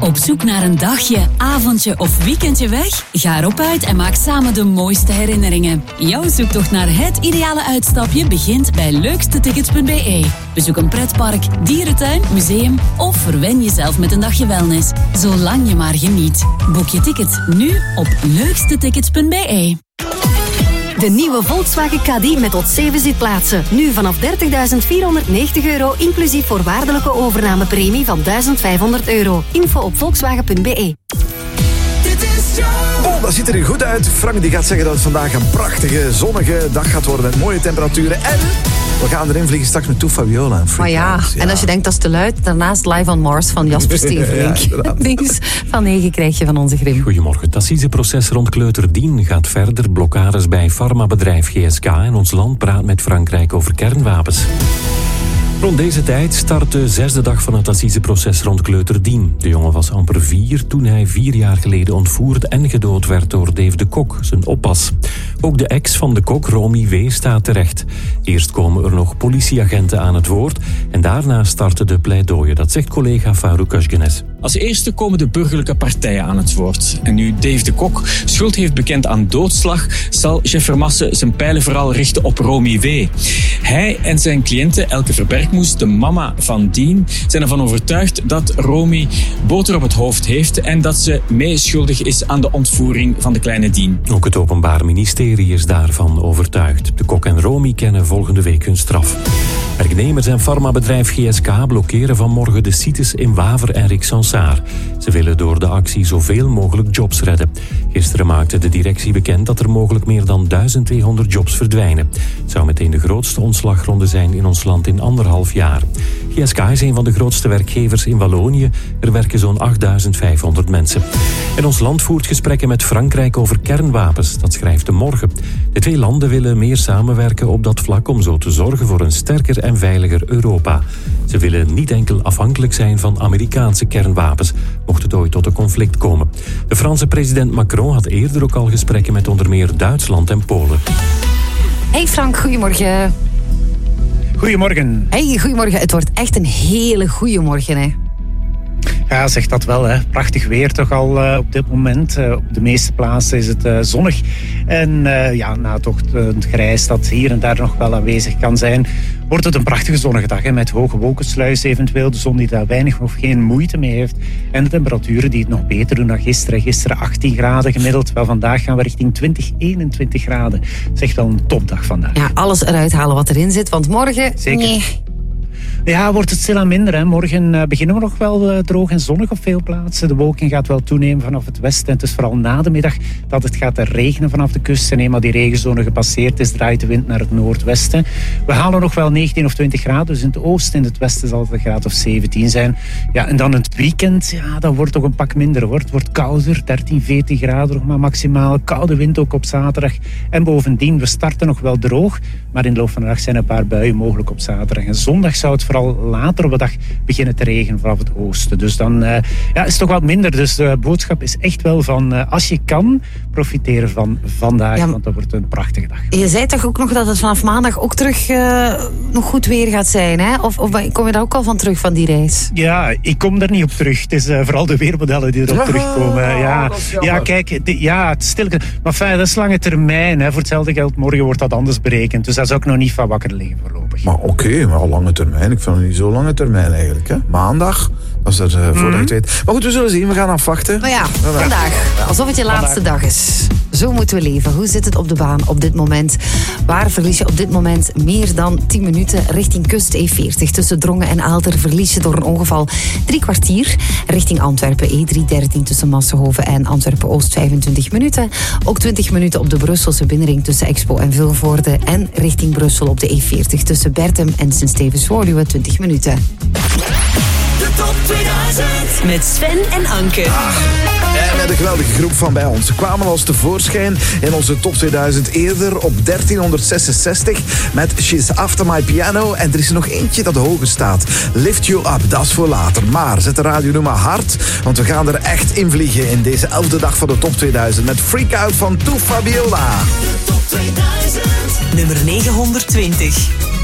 Op zoek naar een dagje, avondje of weekendje weg? Ga erop uit en maak samen de mooiste herinneringen. Jouw zoektocht naar het ideale uitstapje begint bij leukstetickets.be. Bezoek een pretpark, dierentuin, museum of verwen jezelf met een dagje wellness. Zolang je maar geniet. Boek je tickets nu op leukstetickets.be. De nieuwe Volkswagen Caddy met tot 7 zitplaatsen. Nu vanaf €30.490, inclusief voorwaardelijke overnamepremie van €1.500. Info op volkswagen.be. Oh, dat ziet er goed uit. Frank die gaat zeggen dat het vandaag een prachtige, zonnige dag gaat worden met mooie temperaturen. En we gaan erin vliegen straks met Toe Fabiola. Maar ja, en als je denkt dat is te luid, daarnaast Live on Mars van Jasper Stevelink. Links van 9 krijg je van onze Grim. Goedemorgen. Het assiseproces rond kleuter Dien gaat verder. Blokkades bij farmabedrijf GSK en ons land praat met Frankrijk over kernwapens. Rond deze tijd start de 6e dag van het assiseproces rond kleuter Dien. De jongen was amper 4 toen hij 4 jaar geleden ontvoerd en gedood werd door Dave de Kok, zijn oppas. Ook de ex van de Kok, Romy W., staat terecht. Eerst komen er nog politieagenten aan het woord en daarna starten de pleidooien. Dat zegt collega Farouk Özgenes. Als eerste komen de burgerlijke partijen aan het woord. En nu Dave de Kok schuld heeft bekend aan doodslag, zal Jeff Vermassen zijn pijlen vooral richten op Romy W. Hij en zijn cliënte Elke Verbergmoes, de mama van Dien, zijn ervan overtuigd dat Romy boter op het hoofd heeft en dat ze meeschuldig is aan de ontvoering van de kleine Dien. Ook het Openbaar Ministerie is daarvan overtuigd. De Kok en Romy kennen volgende week hun straf. Werknemers en farmabedrijf GSK blokkeren vanmorgen de sites in Waver en Rixensart. Ze willen door de actie zoveel mogelijk jobs redden. Gisteren maakte de directie bekend dat er mogelijk meer dan 1200 jobs verdwijnen. Het zou meteen de grootste ontslagronde zijn in ons land in 1,5 jaar. GSK is een van de grootste werkgevers in Wallonië. Er werken zo'n 8500 mensen. En ons land voert gesprekken met Frankrijk over kernwapens. Dat schrijft De Morgen. De 2 landen willen meer samenwerken op dat vlak om zo te zorgen voor een sterker en veiliger Europa. Ze willen niet enkel afhankelijk zijn van Amerikaanse kernwapens, mocht het ooit tot een conflict komen. De Franse president Macron had eerder ook al gesprekken met onder meer Duitsland en Polen. Hey Frank, goedemorgen. Goedemorgen. Hey, goedemorgen. Het wordt echt een hele goede morgen, hè? Ja, zeg dat wel. Hè. Prachtig weer toch al op dit moment. Op de meeste plaatsen is het zonnig. En na toch het grijs dat hier en daar nog wel aanwezig kan zijn, wordt het een prachtige zonnige dag. Hè, met hoge wolkensluis eventueel. De zon die daar weinig of geen moeite mee heeft. En de temperaturen die het nog beter doen dan gisteren. Gisteren 18 graden gemiddeld. Terwijl vandaag gaan we richting 20, 21 graden. Zeg wel een topdag vandaag. Ja, alles eruit halen wat erin zit. Want morgen... Zeker. Nee. Ja, wordt het stilaan minder. Hè. Morgen beginnen we nog wel droog en zonnig op veel plaatsen. De wolking gaat wel toenemen vanaf het westen. En het is vooral na de middag dat het gaat regenen vanaf de kust. En eenmaal die regenzone gepasseerd is, draait de wind naar het noordwesten. We halen nog wel 19 of 20 graden. Dus in het oosten en het westen zal het een graad of 17 zijn. Ja, en dan het weekend, ja, dat wordt toch een pak minder. Het wordt kouder, 13, 14 graden nog maar maximaal. Koude wind ook op zaterdag. En bovendien, we starten nog wel droog. Maar in de loop van de dag zijn een paar buien mogelijk op zaterdag. En zondag zou het vooral later op de dag beginnen te regenen vanaf het oosten. Dus dan is het toch wat minder. Dus de boodschap is echt wel van, als je kan, profiteer van vandaag. Ja, want dat wordt een prachtige dag. Je zei toch ook nog dat het vanaf maandag ook terug nog goed weer gaat zijn, hè? Of kom je daar ook al van terug van die reis? Ja, ik kom daar niet op terug. Het is vooral de weermodellen die erop terugkomen. Kijk, het is stil. Maar fijn, dat is lange termijn. Hè. Voor hetzelfde geld, morgen wordt dat anders berekend. Dus daar zou ik nog niet van wakker liggen voorlopig. Maar oké, maar lange termijn. Ik vind het niet zo lange termijn eigenlijk. Hè. Maandag, als er voordat je het weet. Maar goed, we zullen zien. We gaan afwachten. Nou ja, vandaag. Alsof het je laatste dag is. Zo moeten we leven. Hoe zit het op de baan op dit moment? Waar verlies je op dit moment meer dan 10 minuten richting kust E40? Tussen Drongen en Aalter verlies je door een ongeval 3 kwartier. Richting Antwerpen E313 tussen Massenhoven en Antwerpen-Oost 25 minuten. Ook 20 minuten op de Brusselse binnenring tussen Expo en Vilvoorde. En richting Brussel op de E40 tussen Bertem en Sint-Stevens-Woluwe 20 minuten. De top 2000 met Sven en Anke. En met een geweldige groep van bij ons. Ze kwamen als tevoorschijn in onze top 2000 eerder op 1366 met She's After My Piano. En er is er nog eentje dat hoger staat. Lift You Up, dat is voor later. Maar zet de radio nu maar hard, want we gaan er echt in vliegen in deze 11e dag van de top 2000 met Freak Out van Toe Fabiola. De top 2000, nummer 920.